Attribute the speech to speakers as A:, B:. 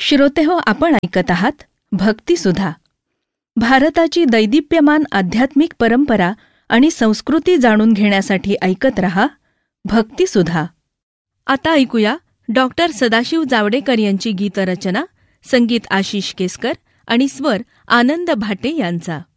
A: श्रोतेहो, आपण ऐकत आहात भक्तिसुधा. भारताची दैदिप्यमान आध्यात्मिक परंपरा आणि संस्कृती जाणून घेण्यासाठी ऐकत रहा भक्तिसुधा. आता ऐकूया डॉक्टर सदाशिव जावडेकर यांची गीतरचना, संगीत आशिष केसकर आणि स्वर आनंद भाटे यांचा.